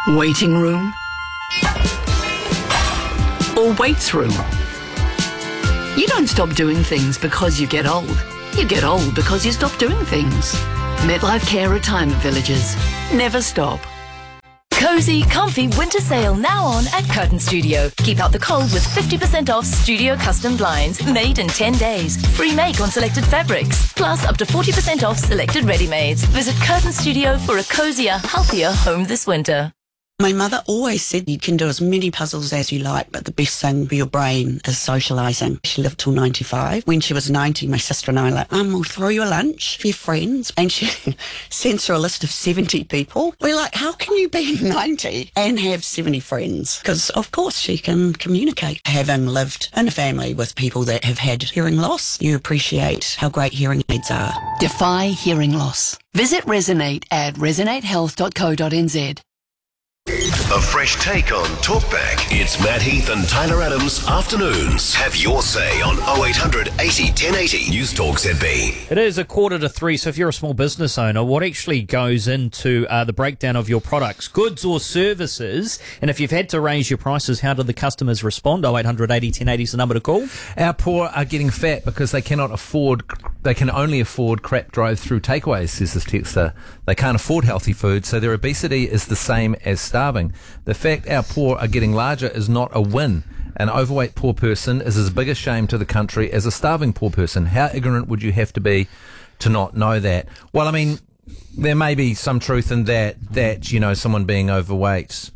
Waiting room? Or waits room? You don't stop doing things because you get old. You get old because you stop doing things. MetLife Care Retirement Villages. Never stop. Cozy, comfy winter sale now on at Curtain Studio. Keep out the cold with 50% off studio custom blinds made in 10 days. Free make on selected fabrics. Plus up to 40% off selected ready-mades. Visit Curtain Studio for a cozier, healthier home this winter. My mother always said you can do as many puzzles as you like, but the best thing for your brain is socialising. She lived till 95. When she was 90, my sister and I were like, we'll throw you a lunch for your friends. And she sends her a list of 70 people. We're like, how can you be 90 and have 70 friends? Because, of course, she can communicate. Having lived in a family with people that have had hearing loss, you appreciate how great hearing aids are. Defy hearing loss. Visit Resonate at resonatehealth.co.nz. A fresh take on Talkback. It's Matt Heath and Tyler Adams afternoons. Have your say on 0800 80 1080. News Talk ZB. It is 2:45, so if you're a small business owner, what actually goes into the breakdown of your products, goods or services? And if you've had to raise your prices, how do the customers respond? 0800 80 1080 is the number to call. Our poor are getting fat because they can only afford crap drive-through takeaways, says this texter. They can't afford healthy food, so their obesity is the same as starving. The fact our poor are getting larger is not a win. An overweight poor person is as big a shame to the country as a starving poor person. How ignorant would you have to be to not know that? Well, I mean, there may be some truth in that you know, someone being overweight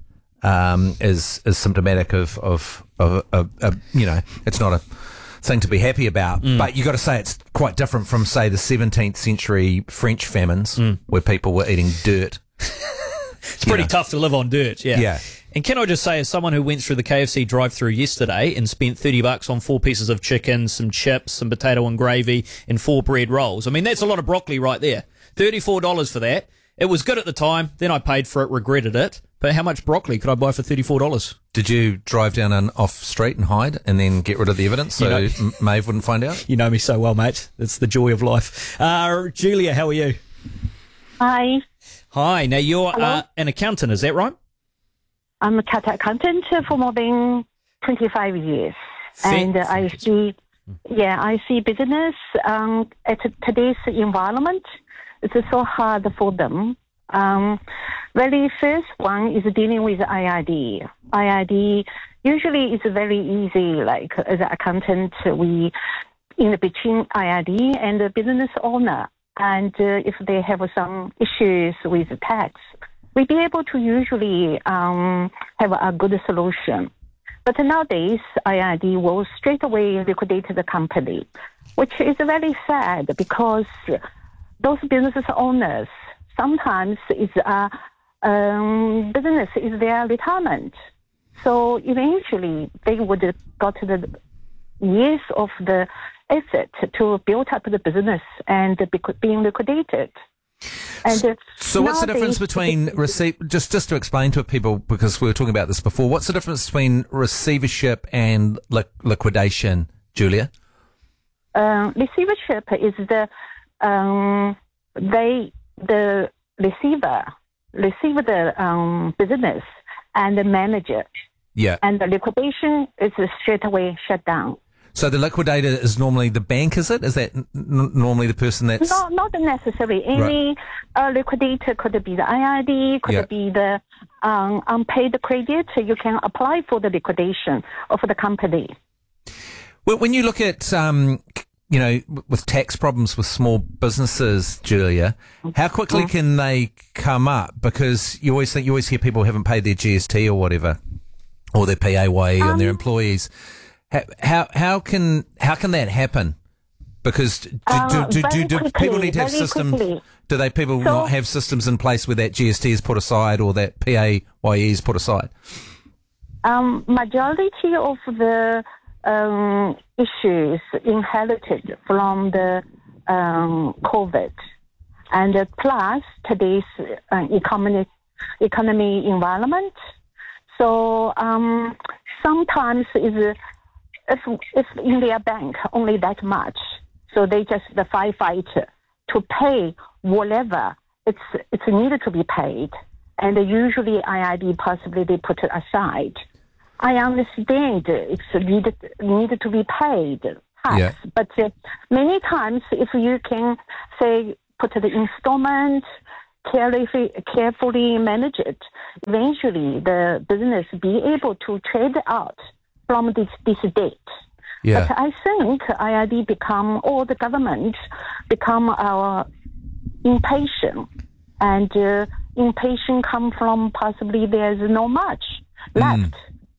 is symptomatic of you know, it's not a thing to be happy about. But you got to say it's quite different from, say, the 17th century French famines where people were eating dirt. It's pretty tough to live on dirt, Yeah. And can I just say, as someone who went through the KFC drive-through yesterday and spent $30 on 4 pieces of chicken, some chips, some potato and gravy, and 4 bread rolls. I mean, that's a lot of broccoli right there. $34 for that. It was good at the time. Then I paid for it, regretted it. But how much broccoli could I buy for $34? Did you drive down an off street and hide and then get rid of the evidence so Maeve wouldn't find out? You know me so well, mate. It's the joy of life. Julia, how are you? Hi. Hi. Now, you're an accountant, is that right? I'm a chartered accountant for more than 25 years. And I see business at today's environment. It's so hard for them. Very first one is dealing with IID. IID usually is very easy, like as an accountant, we in between IID and the business owner. And if they have some issues with tax, we'll be able to usually have a good solution. But nowadays, IID will straight away liquidate the company, which is very sad because those business owners sometimes is business is their retirement. So eventually they would got the years of the effort to build up the business and being liquidated. And so what's the difference between just to explain to people, because we were talking about this before, what's the difference between receivership and liquidation, Julia? Receivership is the receiver receive the business and the manager. Yeah. And the liquidation is straight away shut down. So the liquidator is normally the bank, is it? Is that normally the person that's... No, not necessarily. Any liquidator could be the IID, could be the unpaid credit. You can apply for the liquidation of the company. Well, when you look at, with tax problems with small businesses, Julia, how quickly can they come up? Because you always hear people haven't paid their GST or whatever, or their PAYE on their employees. How can that happen? Because do people need to have systems? Quickly. Do people not have systems in place where that GST is put aside or that PAYE is put aside? Majority of the issues inherited from the COVID, and plus today's economy environment. So sometimes is if in their bank only that much, so they just the firefighter to pay whatever it's needed to be paid, and usually IRD possibly they put it aside. I understand it's needed to be paid tax, but many times if you can say put the installment, carefully manage it, eventually the business be able to trade out from this date. Yeah. But I think IRD become, or the government become our impatient, and impatient come from possibly there's no much left.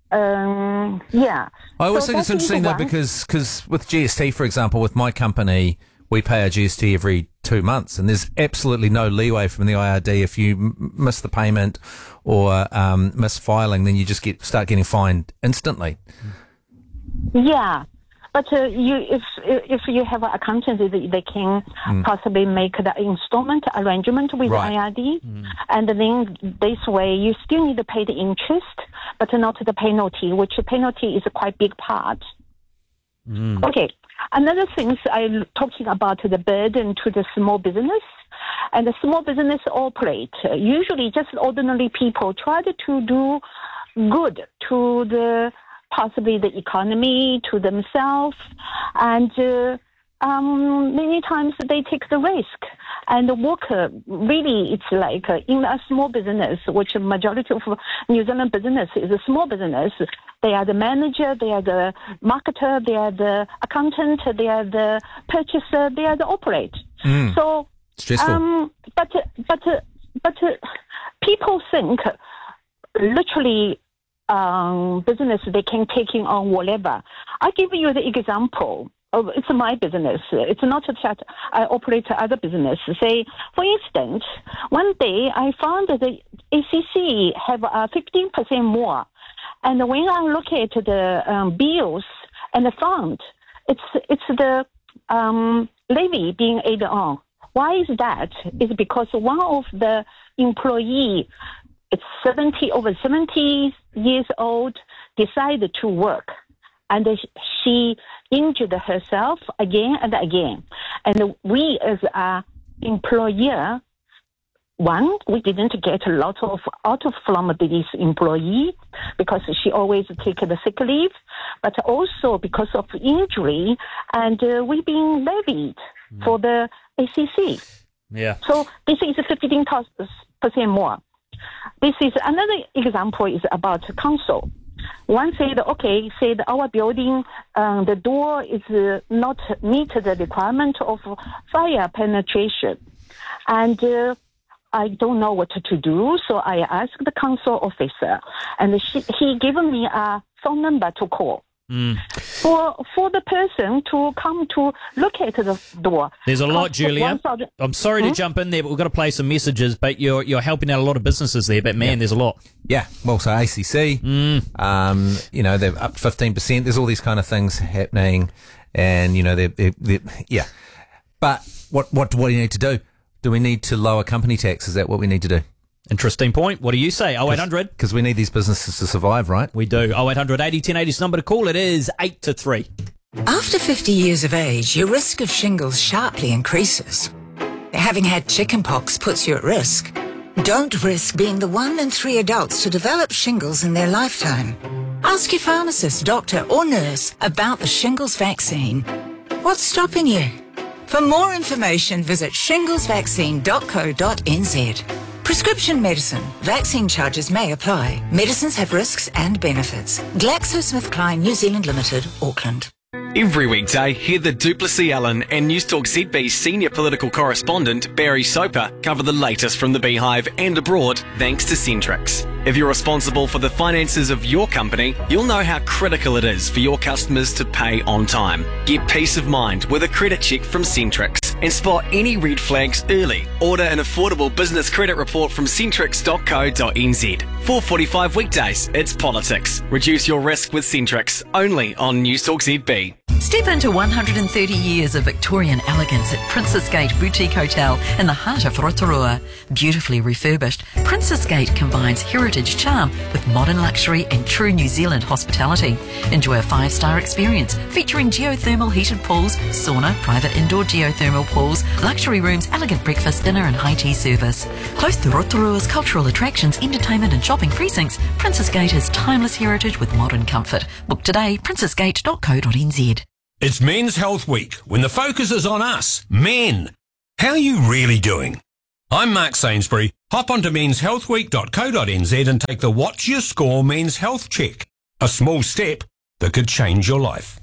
I always think it's interesting though, because with GST, for example, with my company, we pay our GST every 2 months, and there's absolutely no leeway from the IRD. If you miss the payment or miss filing, then you just start getting fined instantly. Yeah. But if you have an accountant, they can possibly make the installment arrangement with IRD, and then this way you still need to pay the interest, but not the penalty, which penalty is a quite big part. Okay, another thing I'm talking about the burden to the small business, and the small business operate usually just ordinary people try to do good to the possibly the economy, to themselves, and many times they take the risk. And the worker, really, it's like in a small business, which a majority of New Zealand business is a small business. They are the manager, they are the marketer, they are the accountant, they are the purchaser, they are the operator. So, stressful. But people think literally business they can take in on whatever. I give you the example. It's my business. It's not that I operate other business. Say, for instance, one day I found that the ACC have 15% more, and when I look at the bills and the fund, it's the levy being added on. Why is that? It's because one of the employee, it's over 70 years old, decided to work, and she injured herself again and again. And we as an employer, one, we didn't get a lot of out from this employee because she always take the sick leave, but also because of injury, and we've been levied for the ACC. Yeah. So this is 15% more. This is another example is about council. One said, our building, the door is not meet the requirement of fire penetration. And I don't know what to do, so I asked the council officer, and he gave me a phone number to call. For the person to come to look at the door. There's a lot, Julia. I'm sorry to jump in there, but we've got to play some messages. But you're helping out a lot of businesses there. But man, there's a lot. Yeah. Well, so ACC, they're up 15%. There's all these kind of things happening, and they're. But what do we need to do? Do we need to lower company tax? Is that what we need to do? Interesting point. What do you say? 0800? Because we need these businesses to survive, right? We do. 0800 80 1080 is the number to call. It is 8 to 3. After 50 years of age, your risk of shingles sharply increases. Having had chickenpox puts you at risk. Don't risk being the 1 in 3 adults to develop shingles in their lifetime. Ask your pharmacist, doctor or nurse about the shingles vaccine. What's stopping you? For more information, visit shinglesvaccine.co.nz. Prescription medicine. Vaccine charges may apply. Medicines have risks and benefits. GlaxoSmithKline New Zealand Limited, Auckland. Every weekday, hear the Duplessis Allen and Newstalk ZB senior political correspondent Barry Soper cover the latest from the Beehive and abroad, thanks to Centrix. If you're responsible for the finances of your company, you'll know how critical it is for your customers to pay on time. Get peace of mind with a credit check from Centrix and spot any red flags early. Order an affordable business credit report from centrix.co.nz. 4:45 weekdays, it's politics. Reduce your risk with Centrix, only on Newstalk ZB. Step into 130 years of Victorian elegance at Princess Gate Boutique Hotel in the heart of Rotorua. Beautifully refurbished, Princess Gate combines heritage charm with modern luxury and true New Zealand hospitality. Enjoy a 5-star experience featuring geothermal heated pools, sauna, private indoor geothermal pools, luxury rooms, elegant breakfast, dinner and high tea service. Close to Rotorua's cultural attractions, entertainment and shopping precincts, Princess Gate has timeless heritage with modern comfort. Book today, princessgate.co.nz. It's Men's Health Week, when the focus is on us, men. How are you really doing? I'm Mark Sainsbury. Hop onto menshealthweek.co.nz and take the What's Your Score Men's Health Check. A small step that could change your life.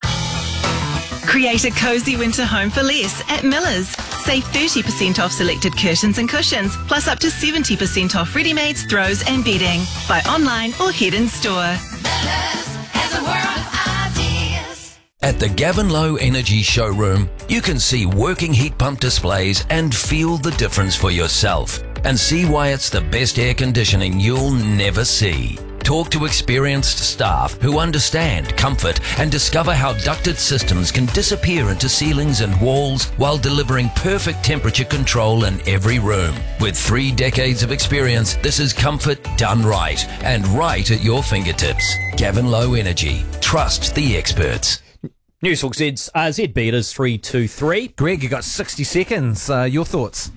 Create a cosy winter home for less at Miller's. Save 30% off selected curtains and cushions, plus up to 70% off ready-mades, throws and bedding. Buy online or head in store. Miller's has a world of ideas. At the Gavin Low Energy Showroom, you can see working heat pump displays and feel the difference for yourself, and see why it's the best air conditioning you'll never see. Talk to experienced staff who understand comfort and discover how ducted systems can disappear into ceilings and walls while delivering perfect temperature control in every room. With 3 decades of experience, this is comfort done right, and right at your fingertips. Gavin Low Energy. Trust the experts. Newstalk Z's Z Beaters 323. Greg, you got 60 seconds. Your thoughts?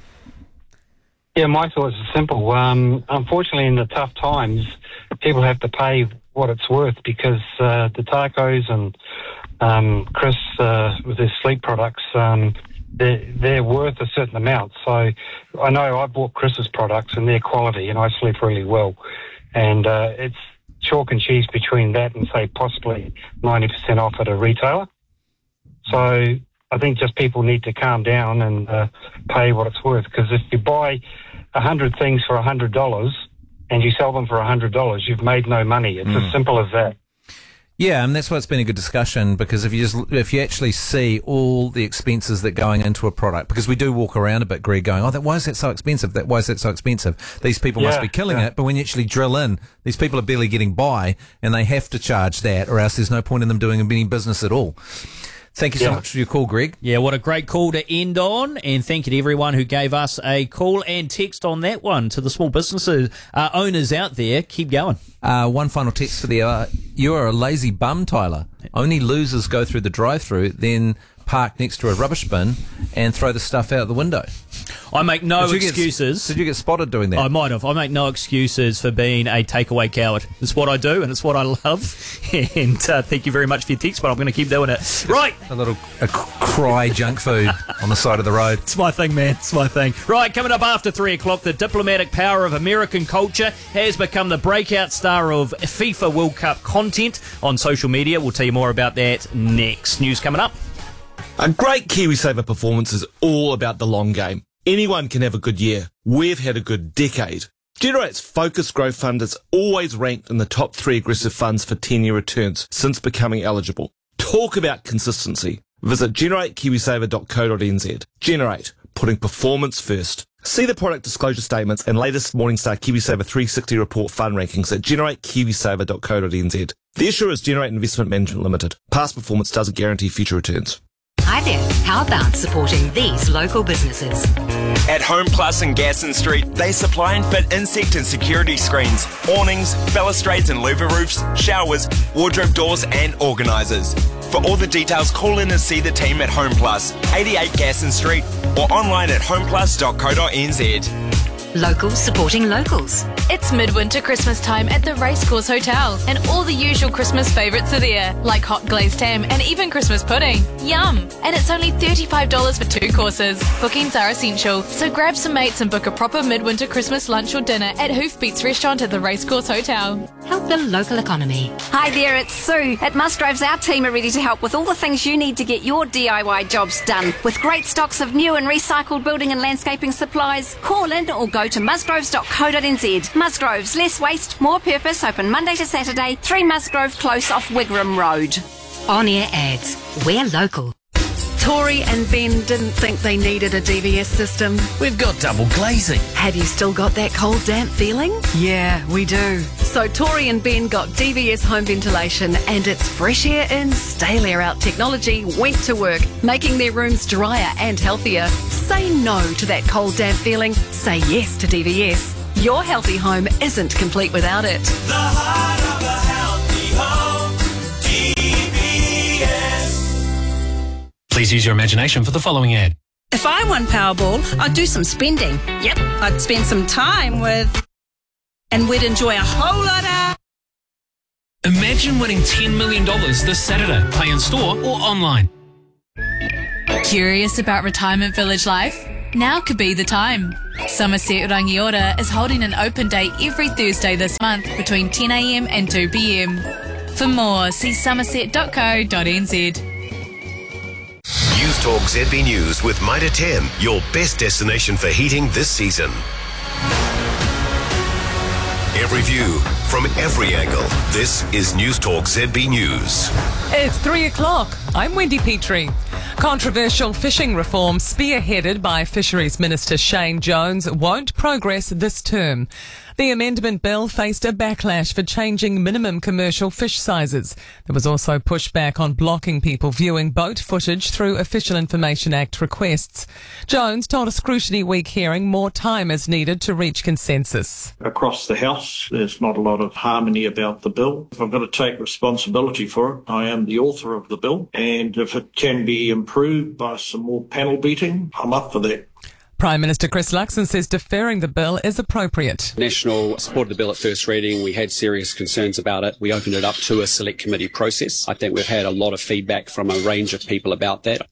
Yeah, my thoughts are simple. Unfortunately, in the tough times, people have to pay what it's worth because the tacos and Chris with his sleep products, they're worth a certain amount. So I know I bought Chris's products and they're quality, and I sleep really well. And it's chalk and cheese between that and, say, possibly 90% off at a retailer. So I think just people need to calm down and pay what it's worth, because if you buy 100 things for $100 and you sell them for $100, you've made no money. It's as simple as that. Yeah, and that's why it's been a good discussion, because if you actually see all the expenses that are going into a product, because we do walk around a bit, Greg, going, why is that so expensive? Why is that so expensive? These people must be killing it. But when you actually drill in, these people are barely getting by, and they have to charge that, or else there's no point in them doing any business at all. Thank you so much for your call, Greg. Yeah, what a great call to end on. And thank you to everyone who gave us a call and text on that one. To the small businesses owners out there, keep going. One final text for the hour. You are a lazy bum, Tyler. Only losers go through the drive-through, then park next to a rubbish bin and throw the stuff out the window. I make no excuses. Did you get spotted doing that? I might have. I make no excuses for being a takeaway coward. It's what I do, and it's what I love. And thank you very much for your text, but I'm going to keep doing it. Right. A cry junk food on the side of the road. It's my thing, man. It's my thing. Right, coming up after 3 o'clock, the diplomatic power of American culture has become the breakout star of FIFA World Cup content on social media. We'll tell you more about that next. News coming up. A great KiwiSaver performance is all about the long game. Anyone can have a good year. We've had a good decade. Generate's Focus Growth Fund is always ranked in the top 3 aggressive funds for 10-year returns since becoming eligible. Talk about consistency. Visit generatekiwisaver.co.nz. Generate, putting performance first. See the product disclosure statements and latest Morningstar KiwiSaver 360 report fund rankings at generatekiwisaver.co.nz. The issuer is Generate Investment Management Limited. Past performance doesn't guarantee future returns. Hi there. How about supporting these local businesses? At Home Plus in Gaston Street, they supply and fit insect and security screens, awnings, balustrades and louver roofs, showers, wardrobe doors and organisers. For all the details, call in and see the team at Home Plus, 88 Gaston Street, or online at homeplus.co.nz. Locals supporting locals. It's midwinter Christmas time at the Racecourse Hotel, and all the usual Christmas favourites are there, like hot glazed ham and even Christmas pudding. Yum! And it's only $35 for 2 courses. Bookings are essential, so grab some mates and book a proper midwinter Christmas lunch or dinner at Hoofbeats Restaurant at the Racecourse Hotel. Help the local economy. Hi there, it's Sue. At Musgroves, our team are ready to help with all the things you need to get your DIY jobs done. With great stocks of new and recycled building and landscaping supplies, call in or go to musgroves.co.nz. Musgroves, less waste, more purpose, open Monday to Saturday, 3 Musgrove Close off Wigram Road. On-air ads. We're local. Tori and Ben didn't think they needed a DVS system. We've got double glazing. Have you still got that cold, damp feeling? Yeah, we do. So Tori and Ben got DVS home ventilation and its fresh air in, stale air out technology went to work, making their rooms drier and healthier. Say no to that cold, damp feeling. Say yes to DVS. Your healthy home isn't complete without it. The heart of a healthy home, DVS. Please use your imagination for the following ad. If I won Powerball, I'd do some spending. Yep, I'd spend some time with... and we'd enjoy a whole lot of... Imagine winning $10 million this Saturday. Play in store or online. Curious about retirement village life? Now could be the time. Somerset Rangiora is holding an open day every Thursday this month between 10 a.m. and 2 p.m. For more, see somerset.co.nz. News Talk ZB News with Mitre 10, your best destination for heating this season. Every view from every angle. This is News Talk ZB News. It's 3 o'clock. I'm Wendy Petrie. Controversial fishing reform spearheaded by Fisheries Minister Shane Jones won't progress this term. The amendment bill faced a backlash for changing minimum commercial fish sizes. There was also pushback on blocking people viewing boat footage through Official Information Act requests. Jones told a Scrutiny Week hearing more time is needed to reach consensus. Across the House, there's not a lot of harmony about the bill. If I'm going to take responsibility for it, I am the author of the bill, and if it can be improved by some more panel beating, I'm up for that. Prime Minister Chris Luxon says deferring the bill is appropriate. National supported the bill at first reading. We had serious concerns about it. We opened it up to a select committee process. I think we've had a lot of feedback from a range of people about that.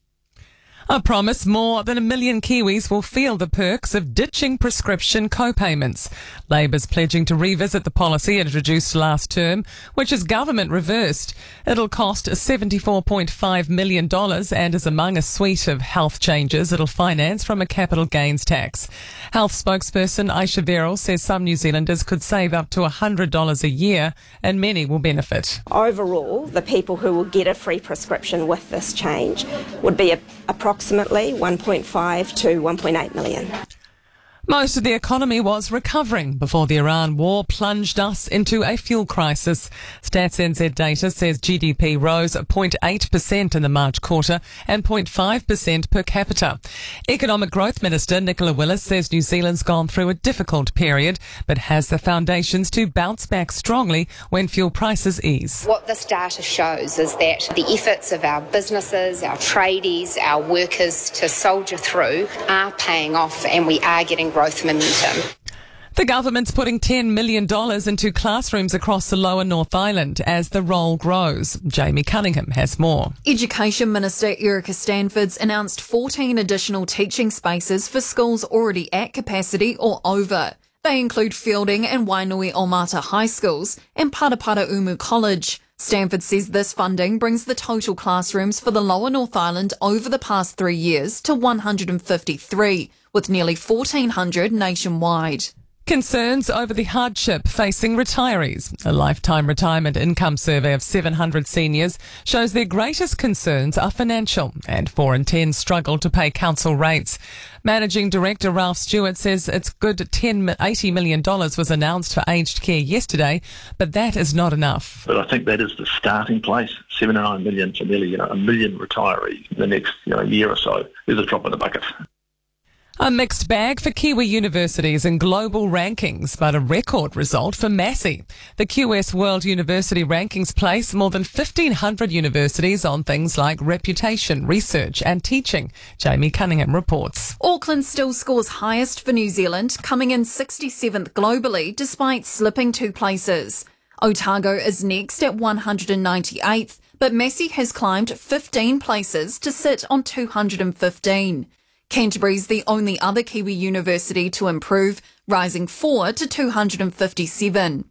A promise more than 1 million Kiwis will feel the perks of ditching prescription co-payments. Labour's pledging to revisit the policy it introduced last term, which is government reversed. It'll cost $74.5 million and is among a suite of health changes it'll finance from a capital gains tax. Health spokesperson Aisha Verrill says some New Zealanders could save up to $100 a year and many will benefit. Overall, the people who will get a free prescription with this change would be approximately 1.5 to 1.8 million. Most of the economy was recovering before the Iran war plunged us into a fuel crisis. Stats NZ data says GDP rose 0.8% in the March quarter and 0.5% per capita. Economic Growth Minister Nicola Willis says New Zealand's gone through a difficult period but has the foundations to bounce back strongly when fuel prices ease. What this data shows is that the efforts of our businesses, our tradies, our workers to soldier through are paying off and we are getting growth momentum. The government's putting $10 million into classrooms across the lower North Island as the roll grows. Jamie Cunningham has more. Education Minister Erica Stanfords announced 14 additional teaching spaces for schools already at capacity or over. They include Fielding and Wainui-Omata High Schools and Parapara Umu College. Stanford says this funding brings the total classrooms for the lower North Island over the past 3 years to 153, with nearly 1,400 nationwide. Concerns over the hardship facing retirees. A lifetime retirement income survey of 700 seniors shows their greatest concerns are financial, and 4 in 10 struggle to pay council rates. Managing Director Ralph Stewart says it's good $80 million was announced for aged care yesterday, but that is not enough. But I think that is the starting place. 7 to 9 million for nearly 1 million retirees in the next year or so is a drop in the bucket. A mixed bag for Kiwi universities in global rankings, but a record result for Massey. The QS World University Rankings place more than 1,500 universities on things like reputation, research and teaching. Jamie Cunningham reports. Auckland still scores highest for New Zealand, coming in 67th globally despite slipping 2 places. Otago is next at 198th, but Massey has climbed 15 places to sit on 215. Canterbury's the only other Kiwi university to improve, rising 4 to 257.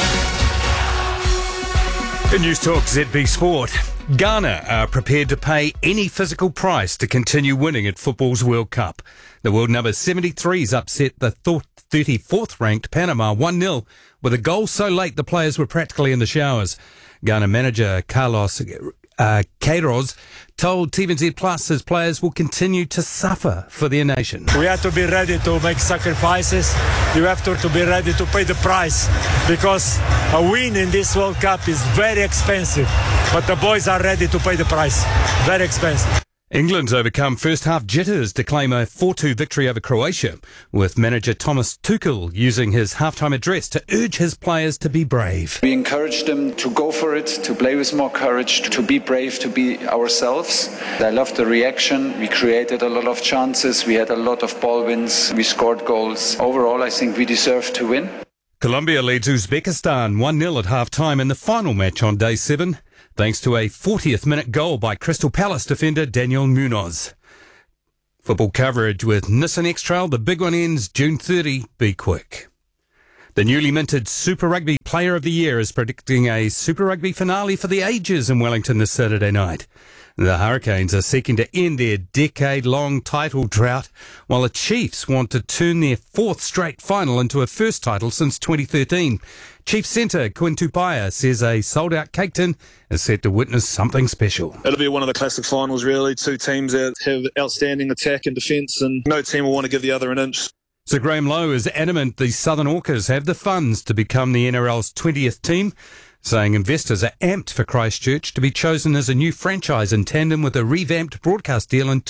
In News Talk ZB Sport, Ghana are prepared to pay any physical price to continue winning at football's World Cup. The world number 73s upset the 34th ranked Panama 1-0 with a goal so late the players were practically in the showers. Ghana manager Carlos Queiroz told TVNZ Plus his players will continue to suffer for their nation. We have to be ready to make sacrifices. You have to be ready to pay the price, because a win in this World Cup is very expensive. But the boys are ready to pay the price. Very expensive. England's overcome first-half jitters to claim a 4-2 victory over Croatia, with manager Thomas Tuchel using his halftime address to urge his players to be brave. We encouraged them to go for it, to play with more courage, to be brave, to be ourselves. I loved the reaction. We created a lot of chances. We had a lot of ball wins. We scored goals. Overall, I think we deserved to win. Colombia leads Uzbekistan 1-0 at half-time in the final match on day 7. Thanks to a 40th minute goal by Crystal Palace defender Daniel Munoz. Football coverage with Nissan X-Trail. The big one ends June 30. Be quick. The newly minted Super Rugby Player of the Year is predicting a Super Rugby finale for the ages in Wellington this Saturday night. The Hurricanes are seeking to end their decade-long title drought, while the Chiefs want to turn their 4th straight final into a first title since 2013. Chiefs centre Quinn Tupaia says a sold-out Cake Tin is set to witness something special. It'll be one of the classic finals, really. Two teams that have outstanding attack and defence, and no team will want to give the other an inch. Sir Graham Lowe is adamant the Southern Orcas have the funds to become the NRL's 20th team, saying investors are amped for Christchurch to be chosen as a new franchise in tandem with a revamped broadcast deal in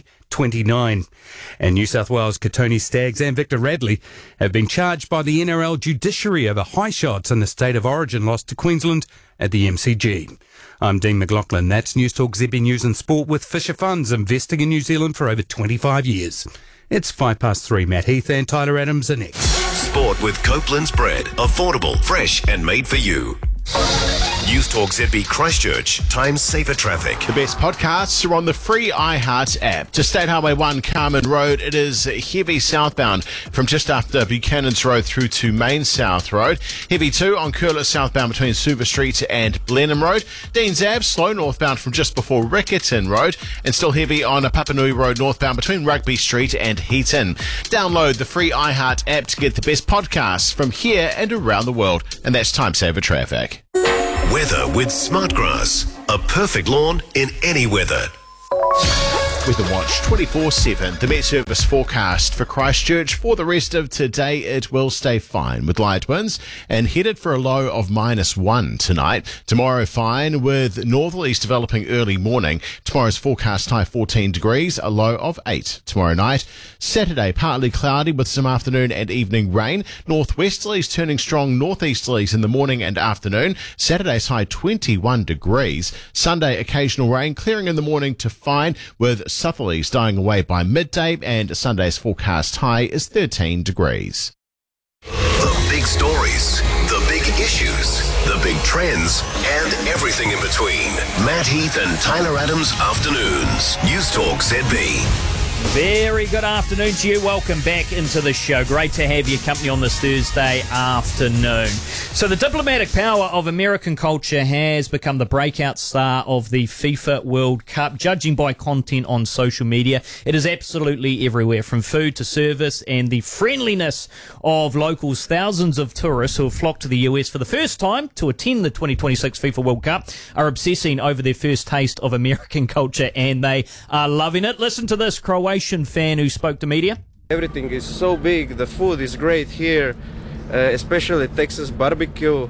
2029. And New South Wales Katoni Stags and Victor Radley have been charged by the NRL judiciary over high shots in the State of Origin loss to Queensland at the MCG. I'm Dean McLaughlin. That's News Talk ZB News and Sport with Fisher Funds, investing in New Zealand for over 25 years. It's 3:05. Matt Heath and Tyler Adams are next. Sport with Copeland's Bread. Affordable, fresh and made for you. News Talk ZB Christchurch. Time saver traffic. The best podcasts are on the free iHeart app. To State Highway 1 Carmen Road, it is heavy southbound from just after Buchanan's Road through to Main South Road. Heavy 2 on Curlett southbound between Suva Street and Blenheim Road. Dean's Ave, slow northbound from just before Rickerton Road. And still heavy on Papanui Road northbound between Rugby Street and Heaton. Download the free iHeart app to get the best podcasts from here and around the world. And that's Time Saver Traffic. Weather with Smartgrass. A perfect lawn in any weather. Weather Watch 24/7. The Met Service forecast for Christchurch. For the rest of today, it will stay fine with light winds and headed for a low of -1 tonight. Tomorrow, fine with northerlies developing early morning. Tomorrow's forecast high 14 degrees, a low of 8 tomorrow night. Saturday, partly cloudy with some afternoon and evening rain. Northwesterlies turning strong northeasterlies in the morning and afternoon. Saturday's high 21 degrees. Sunday, occasional rain, clearing in the morning to fine with southerlies dying away by midday, and Sunday's forecast high is 13 degrees. The big stories, the big issues, the big trends, and everything in between. Matt Heath and Tyler Adams Afternoons. News Talk ZB. Very good afternoon to you. Welcome back into the show. Great to have your company on this Thursday afternoon. So the diplomatic power of American culture has become the breakout star of the FIFA World Cup. Judging by content on social media, it is absolutely everywhere, from food to service, and the friendliness of locals. Thousands of tourists who have flocked to the US for the first time to attend the 2026 FIFA World Cup are obsessing over their first taste of American culture, and they are loving it. Listen to this Croatian fan who spoke to media. Everything is so big, the food is great here, especially Texas barbecue.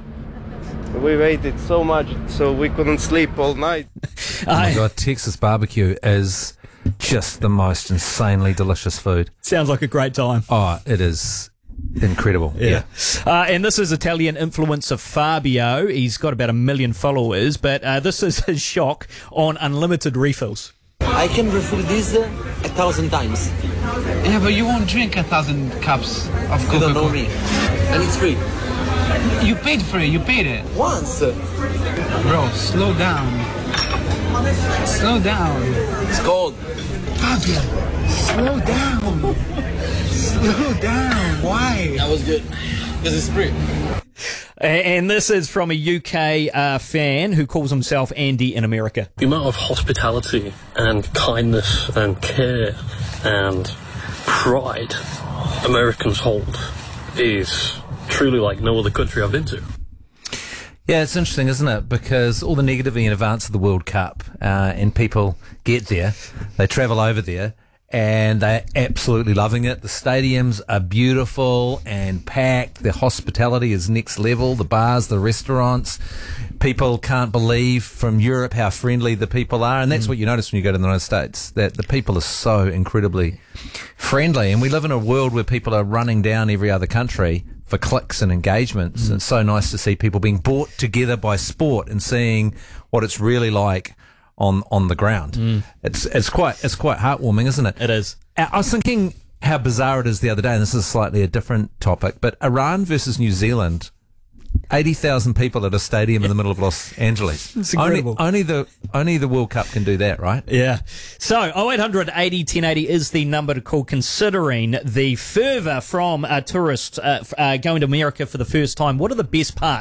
We waited so much, so we couldn't sleep all night. Oh my God, Texas barbecue is just the most insanely delicious food. Sounds like a great time. Oh, it is incredible. Yeah. And this is Italian influencer Fabio. He's got about 1 million followers, but this is his shock on unlimited refills. I can refill this 1,000 times. Yeah, but you won't drink 1,000 cups of Coca-Cola. You don't know me. And it's free. You paid for it. You paid it. Once. Bro, slow down. Slow down. It's cold. Fabio, slow down. Slow down. Why? That was good. Because it's free. And this is from a UK fan who calls himself Andy in America. The amount of hospitality and kindness and care and pride Americans hold is truly like no other country I've been to. Yeah, it's interesting, isn't it? Because all the negativity in advance of the World Cup, and people get there, they travel over there, and they're absolutely loving it. The stadiums are beautiful and packed. The hospitality is next level. The bars, the restaurants. People can't believe from Europe how friendly the people are. And that's what you notice when you go to the United States, that the people are so incredibly friendly. And we live in a world where people are running down every other country for clicks and engagements. And it's so nice to see people being brought together by sport and seeing what it's really like on the ground. It's quite heartwarming, isn't it? It is. I was thinking how bizarre it is the other day, and this is slightly a different topic, but Iran versus New Zealand, 80,000 people at a stadium in the middle of Los Angeles. It's incredible. Only the World Cup can do that, right? Yeah. So 0800 80 1080 is the number to call, considering the fervour from tourists going to America for the first time. What are the best parts